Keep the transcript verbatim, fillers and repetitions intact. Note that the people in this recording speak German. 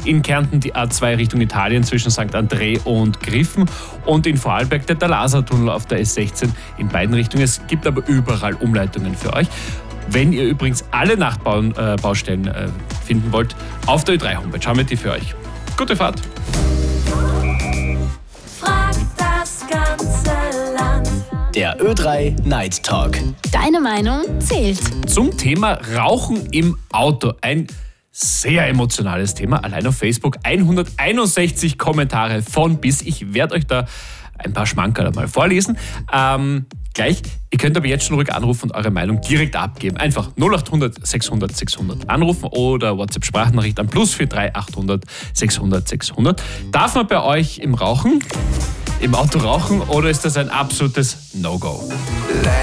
in Kärnten die A zwei Richtung Italien zwischen Sankt André und Griffen und in Vorarlberg der Thalassertunnel auf der S sechzehn in beiden Richtungen. Es gibt aber überall Umleitungen für euch. Wenn ihr übrigens alle Nachbaustellen äh, finden wollt, auf der Ö drei Homepage haben wir die für euch. Gute Fahrt! Frag das ganze Land. Der Ö drei Night Talk. Deine Meinung zählt. Zum Thema Rauchen im Auto. Ein sehr emotionales Thema. Allein auf Facebook hunderteinundsechzig Kommentare von bis. Ich werde euch da ein paar Schmankerl mal vorlesen. Ähm, gleich. Ihr könnt aber jetzt schon ruhig anrufen und eure Meinung direkt abgeben. Einfach null acht hundert sechshundert sechshundert anrufen oder WhatsApp-Sprachnachricht an plus vier drei achthundert sechshundert sechshundert. Darf man bei euch im Rauchen, im Auto rauchen oder ist das ein absolutes No-Go?